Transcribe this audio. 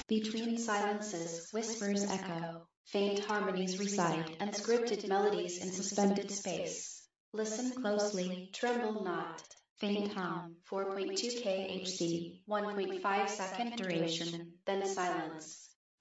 Between silences, whispers echo, faint harmonies reside, and scripted melodies in suspended space. Listen closely, tremble not. Faint hum, 4.2 kHz, 1.5 second duration, then silence.